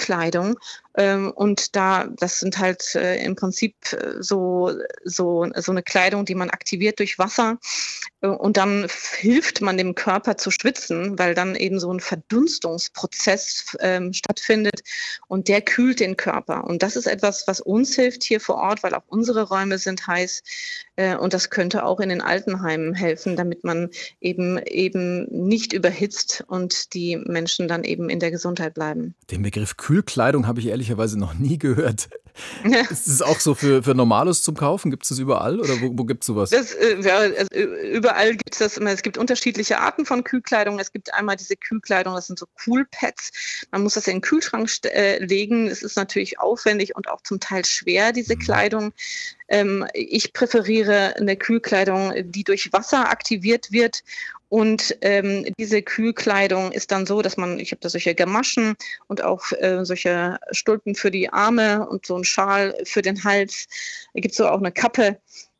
Kühlkleidung. Und das sind halt im Prinzip so eine Kleidung, die man aktiviert durch Wasser. Und dann hilft man dem Körper zu schwitzen, weil dann eben so ein Verdunstungsprozess stattfindet und der kühlt den Körper. Und das ist etwas, was uns hilft hier vor Ort, weil auch unsere Räume sind heiß. Und das könnte auch in den Altenheimen helfen, damit man eben nicht überhitzt und die Menschen dann eben in der Gesundheit bleiben. Den Begriff Kühlkleidung habe ich ehrlicherweise noch nie gehört. Ist es auch so für Normalos zum Kaufen? Gibt es das überall oder wo gibt es sowas? Überall gibt es das immer. Es gibt unterschiedliche Arten von Kühlkleidung. Es gibt einmal diese Kühlkleidung, das sind so Coolpads. Man muss das in den Kühlschrank legen. Es ist natürlich aufwendig und auch zum Teil schwer, diese Kleidung. Ich präferiere eine Kühlkleidung, die durch Wasser aktiviert wird. Und diese Kühlkleidung ist dann so, dass ich habe da solche Gamaschen und auch solche Stulpen für die Arme und so einen Schal für den Hals. Da gibt es so auch eine Kappe.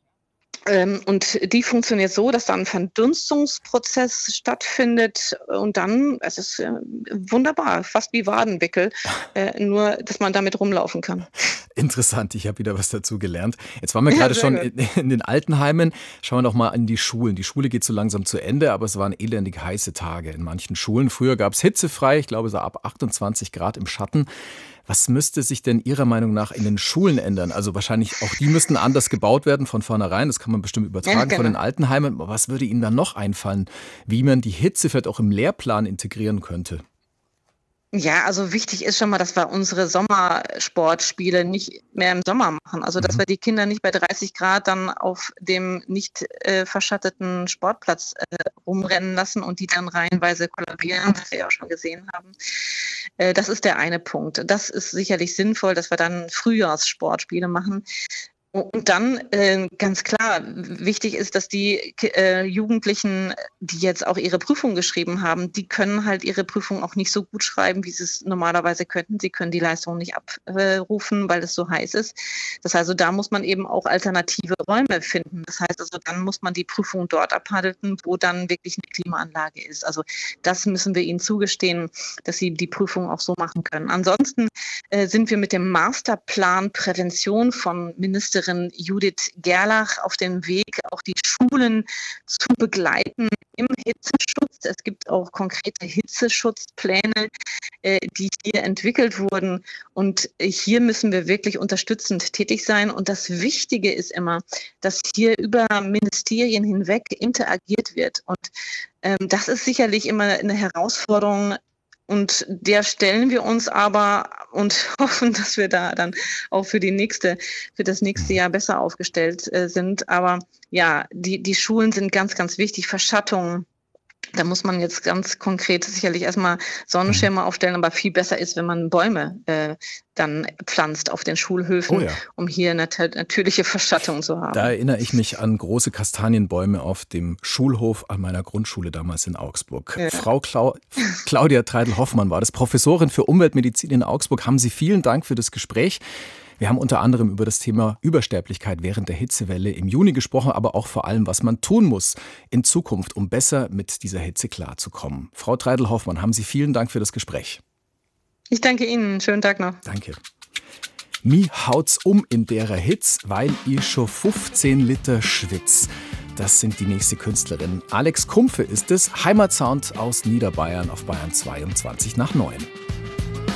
Und die funktioniert so, dass dann ein Verdunstungsprozess stattfindet und dann, es ist wunderbar, fast wie Wadenwickel, nur, dass man damit rumlaufen kann. Interessant, ich habe wieder was dazu gelernt. Jetzt waren wir gerade schon in den Altenheimen. Schauen wir doch mal an die Schulen. Die Schule geht so langsam zu Ende, aber es waren elendig heiße Tage in manchen Schulen. Früher gab es hitzefrei, ich glaube so ab 28 Grad im Schatten. Was müsste sich denn Ihrer Meinung nach in den Schulen ändern? Also wahrscheinlich auch die müssten anders gebaut werden von vornherein. Das kann man bestimmt übertragen von den Altenheimen. Aber was würde Ihnen dann noch einfallen, wie man die Hitze vielleicht auch im Lehrplan integrieren könnte? Ja, also wichtig ist schon mal, dass wir unsere Sommersportspiele nicht mehr im Sommer machen. Also dass wir die Kinder nicht bei 30 Grad dann auf dem nicht verschatteten Sportplatz rumrennen lassen und die dann reihenweise kollabieren, was wir ja auch schon gesehen haben. Das ist der eine Punkt. Das ist sicherlich sinnvoll, dass wir dann Frühjahrssportspiele machen. Und dann ganz klar, wichtig ist, dass die Jugendlichen, die jetzt auch ihre Prüfung geschrieben haben, die können halt ihre Prüfung auch nicht so gut schreiben, wie sie es normalerweise könnten. Sie können die Leistung nicht abrufen, weil es so heiß ist. Das heißt, also da muss man eben auch alternative Räume finden. Das heißt also, dann muss man die Prüfung dort abhalten, wo dann wirklich eine Klimaanlage ist. Also das müssen wir ihnen zugestehen, dass sie die Prüfung auch so machen können. Ansonsten sind wir mit dem Masterplan Prävention von Ministerin Judith Gerlach auf dem Weg, auch die Schulen zu begleiten im Hitzeschutz. Es gibt auch konkrete Hitzeschutzpläne, die hier entwickelt wurden. Und hier müssen wir wirklich unterstützend tätig sein. Und das Wichtige ist immer, dass hier über Ministerien hinweg interagiert wird. Und das ist sicherlich immer eine Herausforderung. Und der stellen wir uns aber und hoffen, dass wir da dann auch für das nächste Jahr besser aufgestellt sind. Aber ja, die Schulen sind ganz, ganz wichtig. Verschattung. Da muss man jetzt ganz konkret sicherlich erstmal Sonnenschirme aufstellen, aber viel besser ist, wenn man Bäume dann pflanzt auf den Schulhöfen, um hier eine natürliche Verschattung zu haben. Da erinnere ich mich an große Kastanienbäume auf dem Schulhof an meiner Grundschule damals in Augsburg. Ja. Frau Claudia Treidl-Hoffmann war das, Professorin für Umweltmedizin in Augsburg. Haben Sie vielen Dank für das Gespräch. Wir haben unter anderem über das Thema Übersterblichkeit während der Hitzewelle im Juni gesprochen, aber auch vor allem, was man tun muss in Zukunft, um besser mit dieser Hitze klarzukommen. Frau Treidl-Hoffmann, haben Sie vielen Dank für das Gespräch. Ich danke Ihnen. Schönen Tag noch. Danke. Mi haut's in derer Hitz, weil ich schon 15 Liter schwitz. Das singt die nächste Künstlerin. Alex Kumpfe ist es. Heimatsound aus Niederbayern auf Bayern 2 um 20 nach 9.